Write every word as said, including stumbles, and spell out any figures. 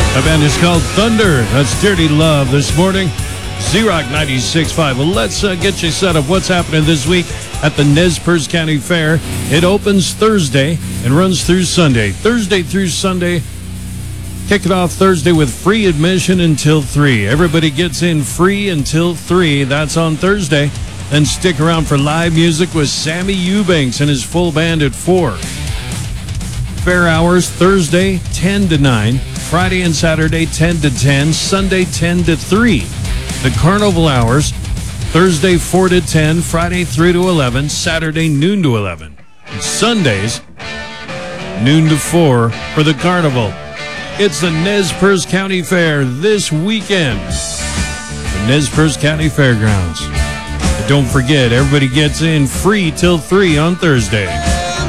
The band is called Thunder. That's Dirty Love this morning. Z-Rock ninety-six point five. Well, let's uh, get you set up. What's happening this week at the Nez Perce County Fair? It opens Thursday and runs through Sunday. Thursday through Sunday. Kick it off Thursday with free admission until three. Everybody gets in free until three. That's on Thursday. Then stick around for live music with Sammy Eubanks and his full band at four. Fair hours Thursday ten to nine. Friday and Saturday ten to ten. Sunday ten to three. The carnival hours Thursday four to ten. Friday three to eleven. Saturday noon to eleven. And Sundays noon to four for the carnival. It's the Nez Perce County Fair this weekend. The Nez Perce County Fairgrounds. But don't forget, everybody gets in free till three on Thursday.